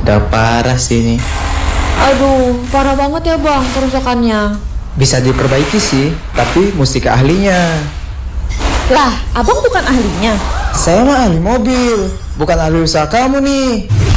Udah parah sih ini. Aduh, parah banget ya bang kerusakannya. Bisa diperbaiki sih, tapi mesti ke ahlinya. Lah, abang bukan ahlinya. Saya mah ahli mobil, bukan ahli usaha kamu nih.